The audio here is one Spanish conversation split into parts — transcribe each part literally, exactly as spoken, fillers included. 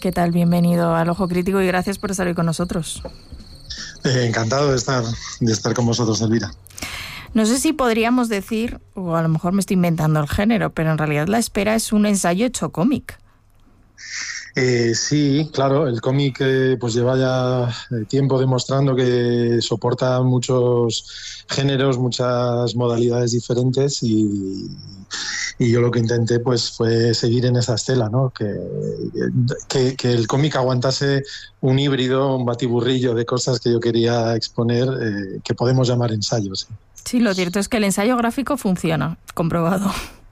¿Qué tal? Bienvenido al Ojo Crítico y gracias por estar hoy con nosotros. Eh, encantado de estar, de estar con vosotros, Elvira. No sé si podríamos decir, o a lo mejor me estoy inventando el género, pero en realidad La espera es un ensayo hecho cómic. Eh, sí, claro, el cómic eh, pues lleva ya tiempo demostrando que soporta muchos géneros, muchas modalidades diferentes y, y yo lo que intenté pues fue seguir en esa estela, ¿no? Que, que, que el cómic aguantase un híbrido, un batiburrillo de cosas que yo quería exponer, eh, que podemos llamar ensayos. Sí, lo cierto es que el ensayo gráfico funciona, comprobado.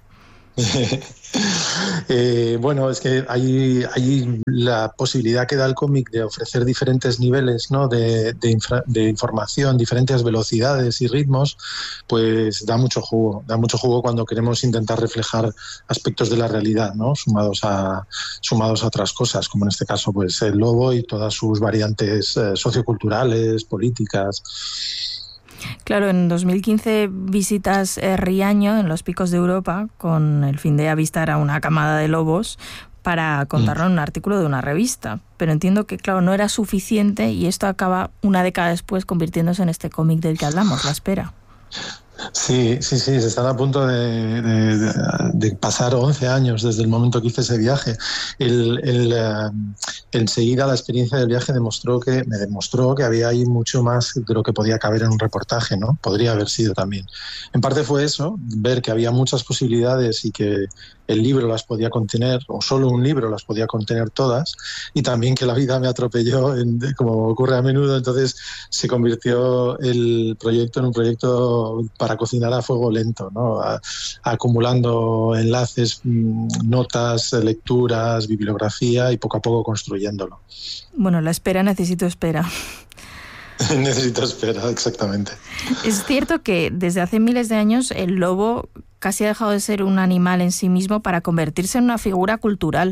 eh, bueno, es que hay, hay la posibilidad que da el cómic de ofrecer diferentes niveles, ¿no? de, de, infra, de información, diferentes velocidades y ritmos, pues da mucho jugo, da mucho jugo cuando queremos intentar reflejar aspectos de la realidad, ¿no? sumados a, sumados a otras cosas, como en este caso pues el lobo y todas sus variantes eh, socioculturales, políticas. Claro, en dos mil quince visitas eh, Riaño, en los Picos de Europa, con el fin de avistar a una camada de lobos para contarlo en un artículo de una revista. Pero entiendo que, claro, no era suficiente y esto acaba una década después convirtiéndose en este cómic del que hablamos, La espera. Sí, sí, sí, se están a punto de, de, de pasar once años desde el momento que hice ese viaje. El, el, uh, enseguida la experiencia del viaje demostró que, me demostró que había ahí mucho más de lo que podía caber en un reportaje, ¿no? Podría haber sido también. En parte fue eso, ver que había muchas posibilidades y que el libro las podía contener, o solo un libro las podía contener todas, y también que la vida me atropelló, en, como ocurre a menudo, entonces se convirtió el proyecto en un proyecto para cocinar a fuego lento, ¿no? A, acumulando enlaces, notas, lecturas, bibliografía y poco a poco construyéndolo. Bueno, la espera necesito espera. Necesito espera, exactamente. Es cierto que desde hace miles de años el lobo casi ha dejado de ser un animal en sí mismo para convertirse en una figura cultural.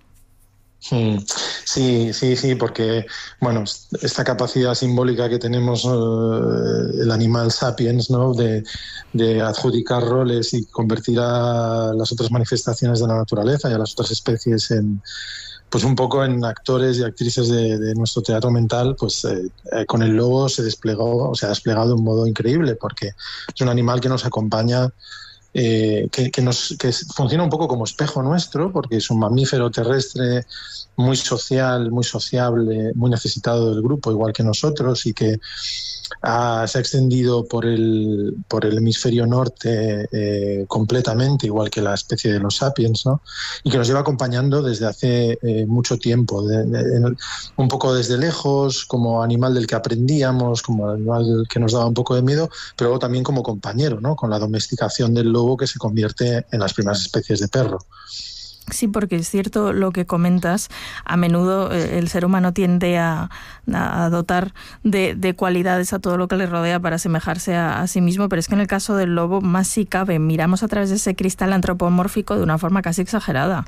Sí, sí, sí, porque bueno, esta capacidad simbólica que tenemos eh, el animal sapiens, ¿no? de, de adjudicar roles y convertir a las otras manifestaciones de la naturaleza y a las otras especies en pues un poco en actores y actrices de, de nuestro teatro mental, pues eh, eh, con el lobo se desplegó, o se ha desplegado de un modo increíble, porque es un animal que nos acompaña. Eh, que, que, nos, que funciona un poco como espejo nuestro, porque es un mamífero terrestre muy social, muy sociable, muy necesitado del grupo, igual que nosotros, y que ha, se ha extendido por el, por el hemisferio norte eh, completamente, igual que la especie de los sapiens, ¿no? Y que nos lleva acompañando desde hace eh, mucho tiempo, de, de, de, un poco desde lejos, como animal del que aprendíamos, como animal que nos daba un poco de miedo, pero luego también como compañero, ¿no? Con la domesticación del lobo que se convierte en las primeras especies de perro. Sí, porque es cierto lo que comentas. A menudo eh, el ser humano tiende a, a dotar de, de cualidades a todo lo que le rodea para asemejarse a, a sí mismo, pero es que en el caso del lobo más sí cabe. Miramos a través de ese cristal antropomórfico de una forma casi exagerada.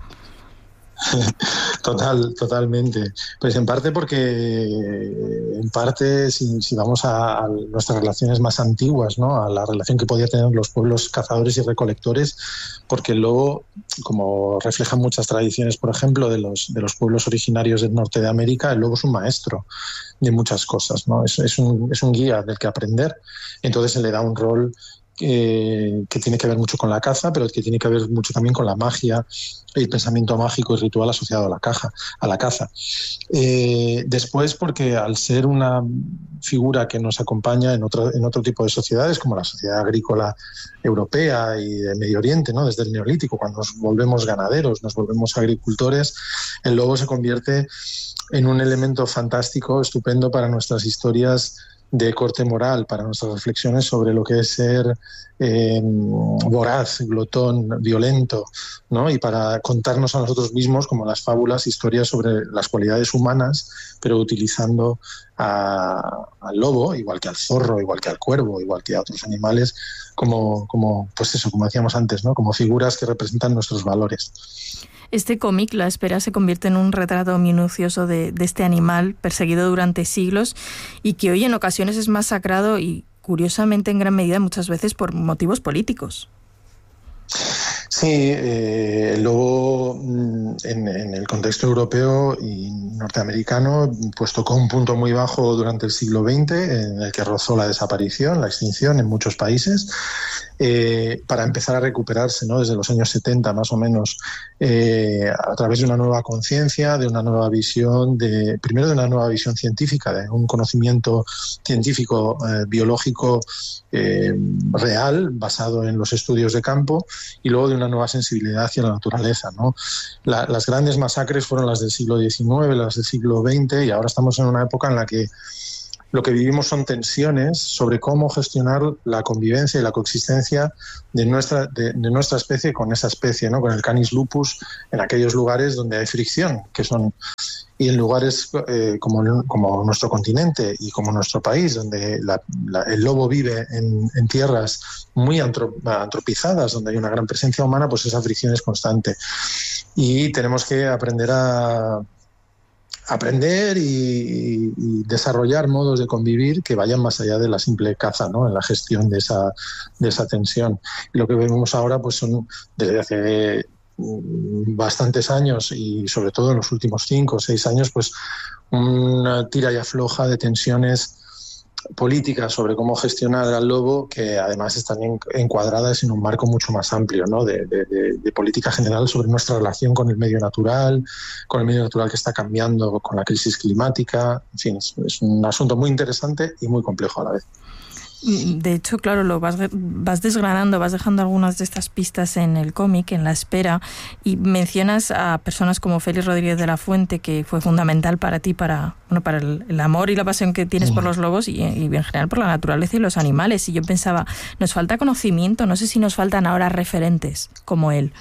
Total, totalmente. Pues en parte porque, en parte, si, si vamos a, a nuestras relaciones más antiguas, ¿no? A la relación que podían tener los pueblos cazadores y recolectores, porque el lobo, como reflejan muchas tradiciones, por ejemplo, de los, de los pueblos originarios del norte de América, el lobo es un maestro de muchas cosas, ¿no? Es, es, un, es un guía del que aprender, entonces se le da un rol Eh, que tiene que ver mucho con la caza, pero que tiene que ver mucho también con la magia, el pensamiento mágico y ritual asociado a la, caja, a la caza. Eh, después, porque al ser una figura que nos acompaña en otro, en otro tipo de sociedades, como la sociedad agrícola europea y de Medio Oriente, ¿no? Desde el Neolítico, cuando nos volvemos ganaderos, nos volvemos agricultores, el lobo se convierte en un elemento fantástico, estupendo para nuestras historias de corte moral, para nuestras reflexiones sobre lo que es ser eh, voraz, glotón, violento, ¿no? Y para contarnos a nosotros mismos, como las fábulas, historias sobre las cualidades humanas, pero utilizando a, al lobo, igual que al zorro, igual que al cuervo, igual que a otros animales, como, como pues eso, como decíamos antes, ¿no? Como figuras que representan nuestros valores. Este cómic, La espera, se convierte en un retrato minucioso de, de este animal perseguido durante siglos y que hoy en ocasiones es masacrado y, curiosamente, en gran medida, muchas veces por motivos políticos. Sí, eh, el lobo en, en el contexto europeo y norteamericano pues tocó un punto muy bajo durante el siglo veinte en el que rozó la desaparición, la extinción en muchos países, eh, para empezar a recuperarse, ¿no? Desde los años setenta más o menos, eh, a través de una nueva conciencia, de una nueva visión, de primero de una nueva visión científica, de un conocimiento científico eh, biológico eh, real, basado en los estudios de campo, y luego de una nueva sensibilidad hacia la naturaleza, ¿no? La, las grandes masacres fueron las del siglo diecinueve, las del siglo veinte, y ahora estamos en una época en la que lo que vivimos son tensiones sobre cómo gestionar la convivencia y la coexistencia de nuestra, de, de nuestra especie con esa especie, ¿no? Con el Canis lupus, en aquellos lugares donde hay fricción, que son, y en lugares eh, como, como nuestro continente y como nuestro país, donde la, la, el lobo vive en, en tierras muy antropizadas, donde hay una gran presencia humana, pues esa fricción es constante. Y tenemos que aprender a aprender y, y desarrollar modos de convivir que vayan más allá de la simple caza, ¿no? En la gestión de esa, de esa tensión. Y lo que vemos ahora pues son, desde hace bastantes años y sobre todo en los últimos cinco o seis años, pues una tira y afloja de tensiones políticas sobre cómo gestionar al lobo, que además están encuadradas en un marco mucho más amplio, ¿no? de, de, de, de política general sobre nuestra relación con el medio natural, con el medio natural que está cambiando, con la crisis climática. En fin, es, es un asunto muy interesante y muy complejo a la vez. De hecho, claro, lo vas, vas desgranando, vas dejando algunas de estas pistas en el cómic, en La Espera, y mencionas a personas como Félix Rodríguez de la Fuente, que fue fundamental para ti, para, bueno, para el, el amor y la pasión que tienes por los lobos y, y en general por la naturaleza y los animales. Y yo pensaba, nos falta conocimiento, no sé si nos faltan ahora referentes como él.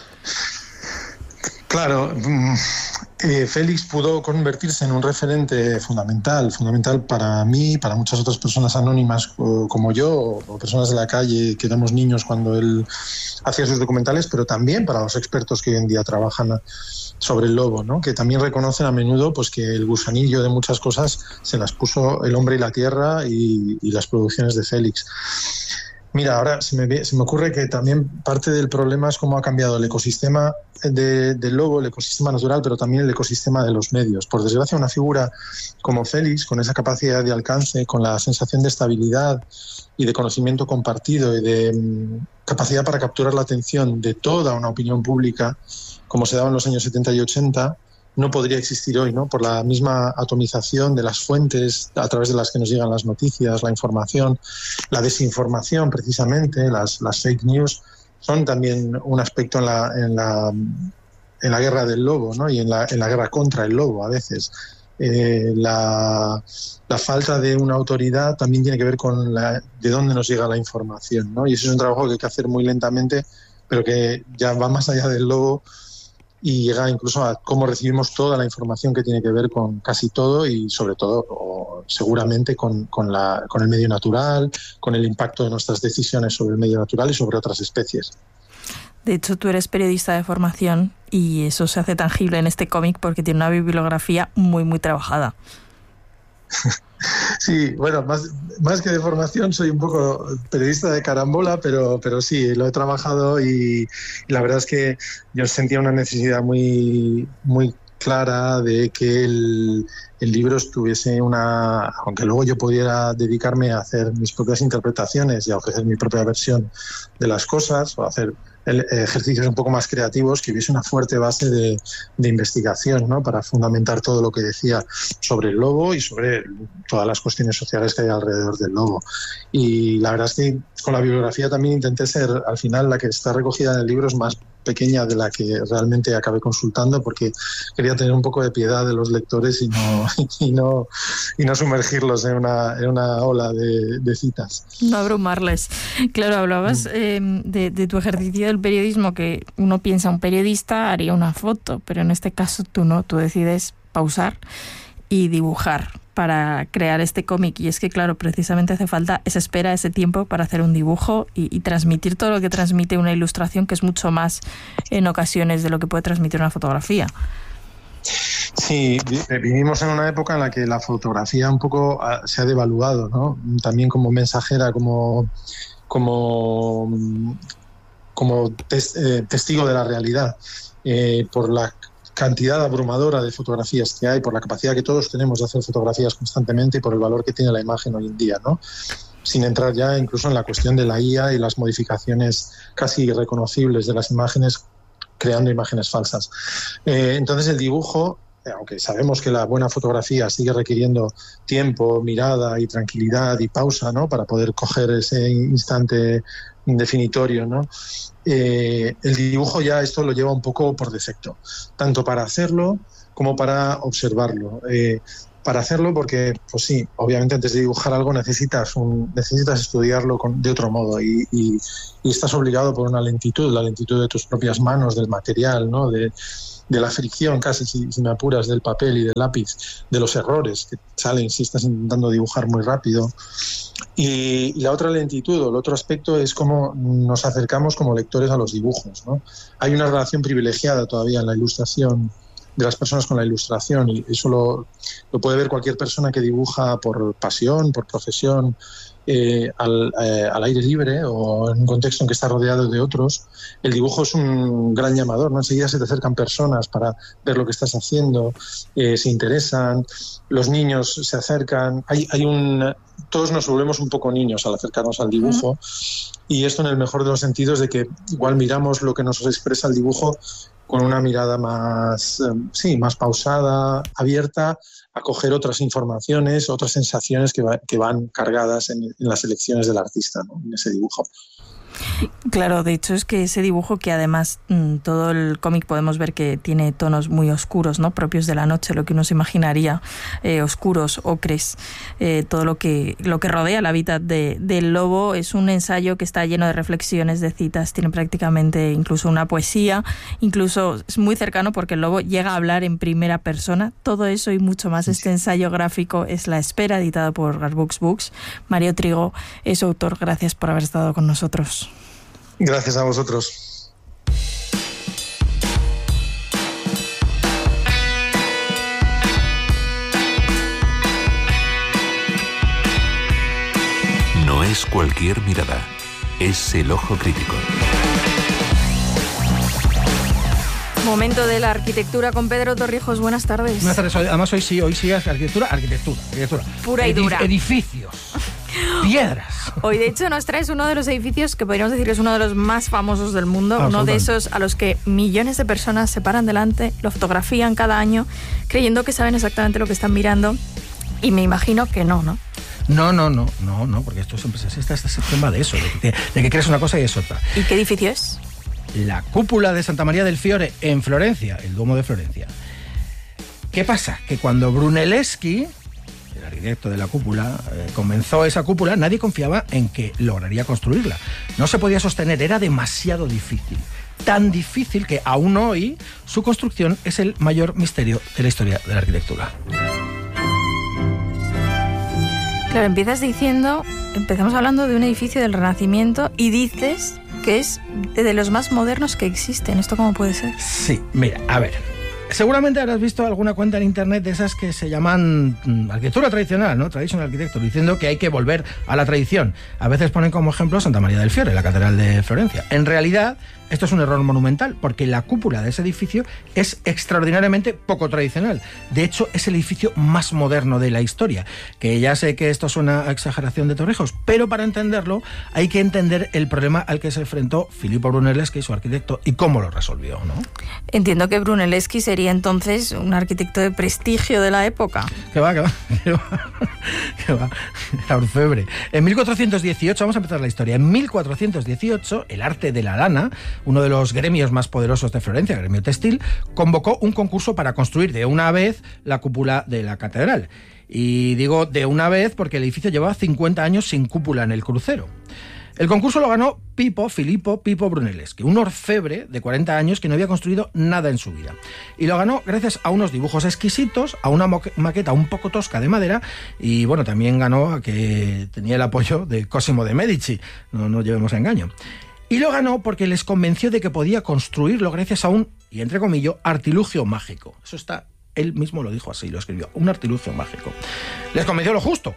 Claro, eh, Félix pudo convertirse en un referente fundamental, fundamental para mí, para muchas otras personas anónimas o, como yo, o, o personas de la calle que éramos niños cuando él hacía sus documentales, pero también para los expertos que hoy en día trabajan sobre el lobo, ¿no? Que también reconocen a menudo pues que el gusanillo de muchas cosas se las puso el hombre y la tierra y, y las producciones de Félix. Mira, ahora se me, se me ocurre que también parte del problema es cómo ha cambiado el ecosistema de, del lobo, el ecosistema natural, pero también el ecosistema de los medios. Por desgracia, una figura como Félix, con esa capacidad de alcance, con la sensación de estabilidad y de conocimiento compartido y de um, capacidad para capturar la atención de toda una opinión pública, como se daba en los años setenta y ochenta, no podría existir hoy, ¿no? Por la misma atomización de las fuentes a través de las que nos llegan las noticias, la información, la desinformación, precisamente, las, las fake news, son también un aspecto en la, en la, en la guerra del lobo, ¿no? Y en la, en la guerra contra el lobo, a veces. Eh, la, la falta de una autoridad también tiene que ver con la, de dónde nos llega la información, ¿no? Y eso es un trabajo que hay que hacer muy lentamente, pero que ya va más allá del lobo y llega incluso a cómo recibimos toda la información que tiene que ver con casi todo y sobre todo o seguramente con, con, la, con el medio natural, con el impacto de nuestras decisiones sobre el medio natural y sobre otras especies. De hecho, tú eres periodista de formación y eso se hace tangible en este cómic porque tiene una bibliografía muy, muy trabajada. Sí, bueno, más, más que de formación soy un poco periodista de carambola, pero, pero sí, lo he trabajado y, y la verdad es que yo sentía una necesidad muy, muy clara de que el, el libro estuviese una... Aunque luego yo pudiera dedicarme a hacer mis propias interpretaciones y a ofrecer mi propia versión de las cosas o hacer ejercicios un poco más creativos, que hubiese una fuerte base de, de investigación, ¿no? Para fundamentar todo lo que decía sobre el lobo y sobre todas las cuestiones sociales que hay alrededor del lobo. Y la verdad es que con la bibliografía también intenté ser, al final, la que está recogida en el libro es más pequeña de la que realmente acabé consultando, porque quería tener un poco de piedad de los lectores y no, y no, y no sumergirlos en una, en una ola de, de citas. No abrumarles. Claro, hablabas mm. eh, de, de tu ejercicio del periodismo, que uno piensa, un periodista haría una foto, pero en este caso tú no, tú decides pausar y dibujar para crear este cómic. Y es que, claro, precisamente hace falta esa espera, ese tiempo para hacer un dibujo y, y transmitir todo lo que transmite una ilustración, que es mucho más en ocasiones de lo que puede transmitir una fotografía. Sí, vivimos en una época en la que la fotografía un poco se ha devaluado, ¿no? También como mensajera, como, como, como tes, eh, testigo de la realidad, eh, por la cantidad abrumadora de fotografías que hay, por la capacidad que todos tenemos de hacer fotografías constantemente y por el valor que tiene la imagen hoy en día, ¿no? Sin entrar ya incluso en la cuestión de la I A y las modificaciones casi irreconocibles de las imágenes, creando imágenes falsas. Eh, entonces el dibujo, aunque sabemos que la buena fotografía sigue requiriendo tiempo, mirada y tranquilidad y pausa, ¿no?, para poder coger ese instante definitorio, ¿no?, eh, el dibujo ya esto lo lleva un poco por defecto, tanto para hacerlo como para observarlo. Eh, para hacerlo porque, pues sí, obviamente antes de dibujar algo necesitas un, necesitas estudiarlo con, de otro modo y, y, y estás obligado por una lentitud, la lentitud de tus propias manos, del material, ¿no?, de, de la fricción casi, si, si me apuras, del papel y del lápiz, de los errores que salen si estás intentando dibujar muy rápido. Y, y la otra lentitud o el otro aspecto es cómo nos acercamos como lectores a los dibujos, ¿no? Hay una relación privilegiada todavía en la ilustración de las personas con la ilustración y eso lo, lo puede ver cualquier persona que dibuja por pasión, por profesión, eh, al, eh, al aire libre o en un contexto en que está rodeado de otros. El dibujo es un gran llamador, ¿no? Enseguida se te acercan personas para ver lo que estás haciendo, eh, se interesan, los niños se acercan, hay, hay un... Todos nos volvemos un poco niños al acercarnos al dibujo, y esto en el mejor de los sentidos de que igual miramos lo que nos expresa el dibujo con una mirada más, sí, más pausada, abierta a coger otras informaciones, otras sensaciones que, va, que van cargadas en, en las elecciones del artista, ¿no?, en ese dibujo. Claro, de hecho es que ese dibujo, que además mmm, todo el cómic podemos ver que tiene tonos muy oscuros, ¿no?, propios de la noche, lo que uno se imaginaría, eh, oscuros, ocres, eh, todo lo que lo que rodea el hábitat de, del lobo. Es un ensayo que está lleno de reflexiones, de citas, tiene prácticamente incluso una poesía, incluso es muy cercano porque el lobo llega a hablar en primera persona. Todo eso y mucho más. Este ensayo gráfico es La Espera, editado por Garbooks Books. Mario Trigo es su autor. Gracias por haber estado con nosotros. Gracias a vosotros. No es cualquier mirada, es el ojo crítico. Momento de la arquitectura con Pedro Torrijos. Buenas tardes. Buenas tardes. Además hoy sí, hoy sí es arquitectura, arquitectura, arquitectura. Pura y dura. Edificios, piedras. Hoy de hecho nos traes uno de los edificios que podríamos decir que es uno de los más famosos del mundo, uno de esos a los que millones de personas se paran delante, lo fotografían cada año, creyendo que saben exactamente lo que están mirando, y me imagino que no, ¿no? No, no, no, no, no, porque esto siempre es así, este tema de eso, de que, de que crees una cosa y es otra. ¿Y qué edificio es? La cúpula de Santa María del Fiore en Florencia, el Duomo de Florencia. ¿Qué pasa? Que cuando Brunelleschi, el arquitecto de la cúpula, eh, comenzó esa cúpula, nadie confiaba en que lograría construirla. No se podía sostener, era demasiado difícil. Tan difícil que aún hoy su construcción es el mayor misterio de la historia de la arquitectura. Claro, empiezas diciendo, empezamos hablando de un edificio del Renacimiento y dices que es de los más modernos que existen. ¿Esto cómo puede ser? Sí, mira, a ver, seguramente habrás visto alguna cuenta en internet de esas que se llaman arquitectura tradicional, ¿no? Traditional Architecture, diciendo que hay que volver a la tradición. A veces ponen como ejemplo Santa María del Fiore, la catedral de Florencia. En realidad, esto es un error monumental, porque la cúpula de ese edificio es extraordinariamente poco tradicional. De hecho, es el edificio más moderno de la historia. Que ya sé que esto suena a exageración de Torrijos, pero para entenderlo hay que entender el problema al que se enfrentó Filippo Brunelleschi, su arquitecto, y cómo lo resolvió, ¿no? Entiendo que Brunelleschi sería entonces un arquitecto de prestigio de la época. Que va, que va, que va, que va, la orfebre. En mil cuatrocientos dieciocho, vamos a empezar la historia, en mil cuatrocientos dieciocho, el arte de la lana, uno de los gremios más poderosos de Florencia, el gremio textil, convocó un concurso para construir de una vez la cúpula de la catedral. Y digo de una vez porque el edificio llevaba cincuenta años sin cúpula en el crucero. El concurso lo ganó Pippo, Filippo Pippo Brunelleschi, un orfebre de cuarenta años que no había construido nada en su vida. Y lo ganó gracias a unos dibujos exquisitos, a una maqueta un poco tosca de madera, y bueno, también ganó a que tenía el apoyo de Cosimo de Medici, no nos llevemos a engaño. Y lo ganó porque les convenció de que podía construirlo gracias a un, y entre comillas, artilugio mágico. Eso está, él mismo lo dijo así, lo escribió, un artilugio mágico. Les convenció lo justo,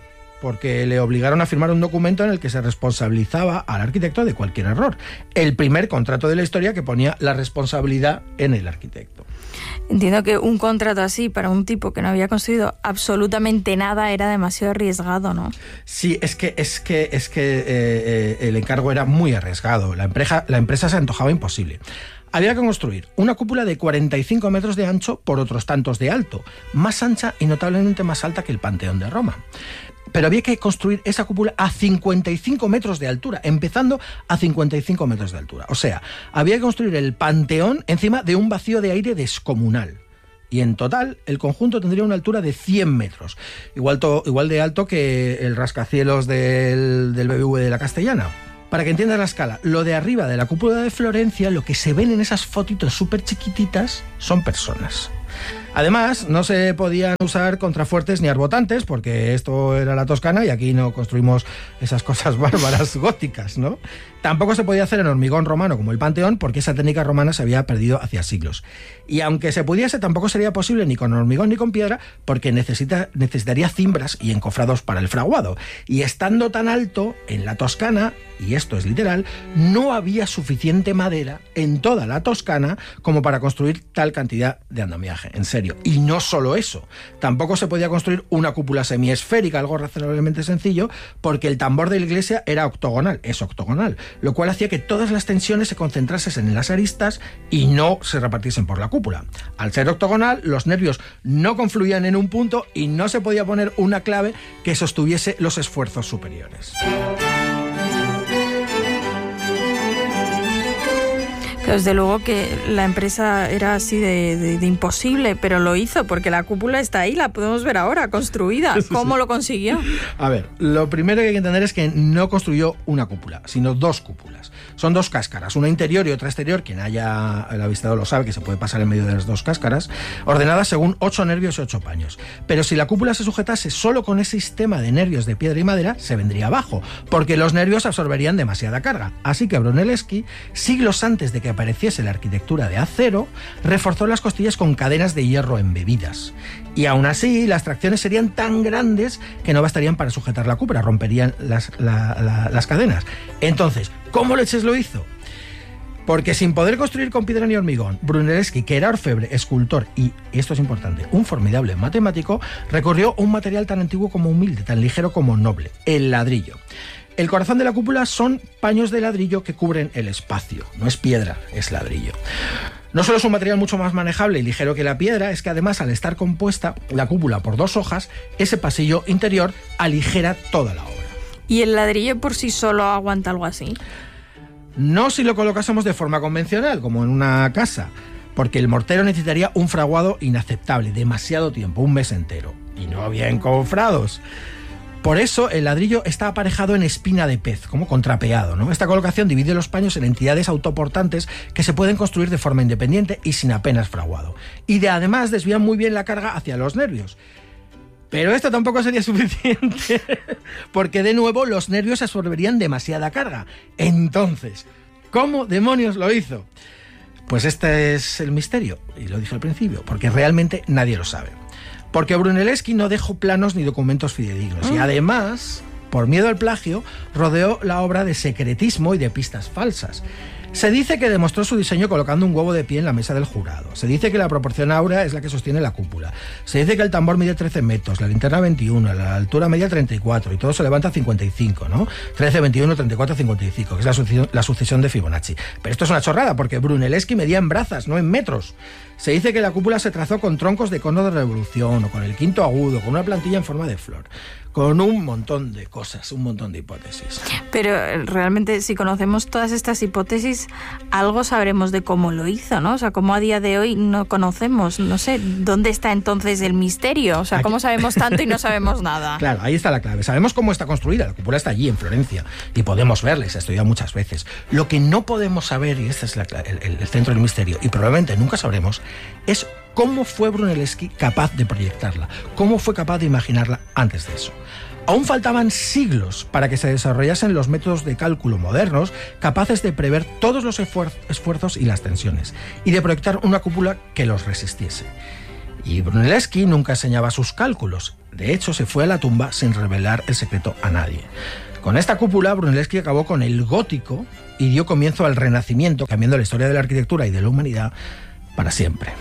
porque le obligaron a firmar un documento en el que se responsabilizaba al arquitecto de cualquier error. El primer contrato de la historia que ponía la responsabilidad en el arquitecto. Entiendo que un contrato así para un tipo que no había construido absolutamente nada era demasiado arriesgado, ¿no? Sí, es que es que es que eh, eh, el encargo era muy arriesgado. La empresa, la empresa se antojaba imposible. Había que construir una cúpula de cuarenta y cinco metros de ancho por otros tantos de alto, más ancha y notablemente más alta que el Panteón de Roma. Pero había que construir esa cúpula a cincuenta y cinco metros de altura, empezando a cincuenta y cinco metros de altura. O sea, había que construir el Panteón encima de un vacío de aire descomunal. Y en total, el conjunto tendría una altura de cien metros, igual, to, igual de alto que el rascacielos del, del B B V de la Castellana. Para que entiendas la escala, lo de arriba de la cúpula de Florencia, lo que se ven en esas fotitos súper chiquititas, son personas. Además, no se podían usar contrafuertes ni arbotantes, porque esto era la Toscana y aquí no construimos esas cosas bárbaras góticas, ¿no? Tampoco se podía hacer en hormigón romano como el Panteón, porque esa técnica romana se había perdido hacía siglos. Y aunque se pudiese, tampoco sería posible ni con hormigón ni con piedra, porque necesita, necesitaría cimbras y encofrados para el fraguado. Y estando tan alto, en la Toscana, y esto es literal, no había suficiente madera en toda la Toscana como para construir tal cantidad de andamiaje, en serio. Y no solo eso, tampoco se podía construir una cúpula semiesférica, algo razonablemente sencillo, porque el tambor de la iglesia era octogonal, es octogonal, lo cual hacía que todas las tensiones se concentrasen en las aristas y no se repartiesen por la cúpula. Al ser octogonal, los nervios no confluían en un punto y no se podía poner una clave que sostuviese los esfuerzos superiores. Desde luego que la empresa era así de, de, de imposible, pero lo hizo porque la cúpula está ahí, la podemos ver ahora, construida. ¿Cómo lo consiguió? A ver, lo primero que hay que entender es que no construyó una cúpula, sino dos cúpulas. Son dos cáscaras, una interior y otra exterior, quien haya el avistado lo sabe, que se puede pasar en medio de las dos cáscaras, ordenadas según ocho nervios y ocho paños. Pero si la cúpula se sujetase solo con ese sistema de nervios de piedra y madera, se vendría abajo, porque los nervios absorberían demasiada carga. Así que Brunelleschi, siglos antes de que apareciese la arquitectura de acero, reforzó las costillas con cadenas de hierro embebidas. Y aún así, las tracciones serían tan grandes que no bastarían para sujetar la cúpula, romperían las, la, la, las cadenas. Entonces, ¿cómo leches lo hizo? Porque sin poder construir con piedra ni hormigón, Brunelleschi, que era orfebre, escultor y, esto es importante, un formidable matemático, recurrió a un material tan antiguo como humilde, tan ligero como noble, el ladrillo. El corazón de la cúpula son paños de ladrillo que cubren el espacio. No es piedra, es ladrillo. No solo es un material mucho más manejable y ligero que la piedra, es que además, al estar compuesta la cúpula por dos hojas, ese pasillo interior aligera toda la obra. ¿Y el ladrillo por sí solo aguanta algo así? No si lo colocásemos de forma convencional, como en una casa, porque el mortero necesitaría un fraguado inaceptable, demasiado tiempo, un mes entero. Y no había encofrados. Por eso el ladrillo está aparejado en espina de pez, como contrapeado, ¿no? Esta colocación divide los paños en entidades autoportantes que se pueden construir de forma independiente y sin apenas fraguado. Y de, además desvían muy bien la carga hacia los nervios. Pero esto tampoco sería suficiente, porque de nuevo los nervios absorberían demasiada carga. Entonces, ¿cómo demonios lo hizo? Pues este es el misterio, y lo dije al principio, porque realmente nadie lo sabe. Porque Brunelleschi no dejó planos ni documentos fidedignos. Y además, por miedo al plagio, rodeó la obra de secretismo y de pistas falsas. Se dice que demostró su diseño colocando un huevo de pie en la mesa del jurado. Se dice que la proporción áurea es la que sostiene la cúpula. Se dice que el tambor mide trece metros, la linterna veintiuno, la altura media treinta y cuatro, y todo se levanta a cincuenta y cinco, ¿no? trece, veintiuno, treinta y cuatro, cincuenta y cinco, que es la sucesión, la sucesión de Fibonacci. Pero esto es una chorrada, porque Brunelleschi medía en brazas, no en metros. Se dice que la cúpula se trazó con troncos de cono de revolución, o con el quinto agudo, con una plantilla en forma de flor, con un montón de cosas, un montón de hipótesis. Pero realmente, si conocemos todas estas hipótesis, algo sabremos de cómo lo hizo, ¿no? O sea, cómo a día de hoy no conocemos, no sé, ¿dónde está entonces el misterio? O sea, ¿cómo sabemos tanto y no sabemos nada? Claro, ahí está la clave. Sabemos cómo está construida, la cúpula está allí, en Florencia, y podemos verla, se ha estudiado muchas veces. Lo que no podemos saber, y este es la, el, el centro del misterio, y probablemente nunca sabremos, es cómo fue Brunelleschi capaz de proyectarla, cómo fue capaz de imaginarla antes de eso. Aún faltaban siglos para que se desarrollasen los métodos de cálculo modernos capaces de prever todos los esfuerzos y las tensiones, y de proyectar una cúpula que los resistiese. Y Brunelleschi nunca enseñaba sus cálculos. De hecho, se fue a la tumba sin revelar el secreto a nadie. Con esta cúpula, Brunelleschi acabó con el gótico y dio comienzo al Renacimiento, cambiando la historia de la arquitectura y de la humanidad para siempre.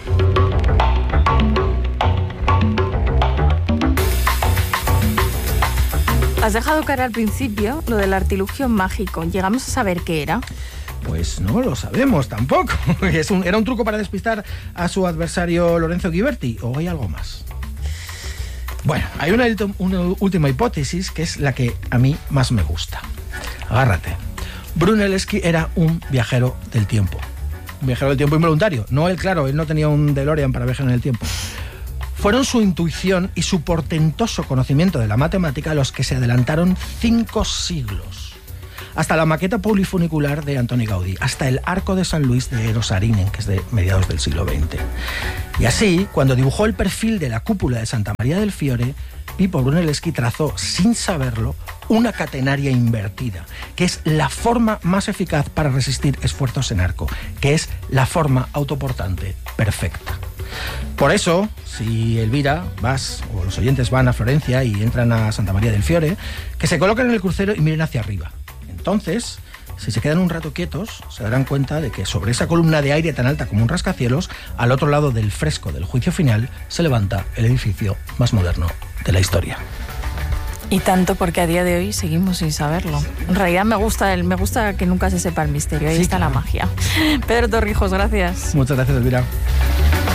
Has dejado caer al principio lo del artilugio mágico. ¿Llegamos a saber qué era? Pues no lo sabemos tampoco. Es un, ¿Era un truco para despistar a su adversario Lorenzo Ghiberti o hay algo más? Bueno, hay una, una última hipótesis que es la que a mí más me gusta. Agárrate. Brunelleschi era un viajero del tiempo. Un viajero del tiempo involuntario. No él, claro, él no tenía un DeLorean para viajar en el tiempo. Fueron su intuición y su portentoso conocimiento de la matemática los que se adelantaron cinco siglos. Hasta la maqueta polifunicular de Antoni Gaudí, hasta el arco de San Luis de Eros Saarinen, que es de mediados del siglo veinte. Y así, cuando dibujó el perfil de la cúpula de Santa María del Fiore, Pippo Brunelleschi trazó, sin saberlo, una catenaria invertida, que es la forma más eficaz para resistir esfuerzos en arco, que es la forma autoportante perfecta. Por eso, si Elvira, vas, o los oyentes van a Florencia y entran a Santa María del Fiore, que se coloquen en el crucero y miren hacia arriba. Entonces, si se quedan un rato quietos, se darán cuenta de que sobre esa columna de aire tan alta como un rascacielos, al otro lado del fresco del juicio final, se levanta el edificio más moderno de la historia. Y tanto porque a día de hoy seguimos sin saberlo. En realidad me gusta el, me gusta que nunca se sepa el misterio. Ahí sí, está claro. La magia. Pedro Torrijos, gracias. Muchas gracias, Elvira.